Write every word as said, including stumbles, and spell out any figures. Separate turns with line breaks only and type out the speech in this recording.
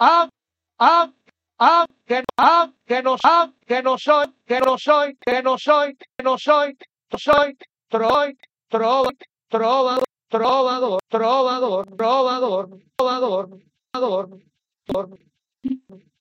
ah, ah, ah, que, ah, que no, ah, que no soy, que no soy, que no soy, que no soy, no soy, troy, trova, trovador, trovador, trovador, trovador, trovador, trovador, trovador.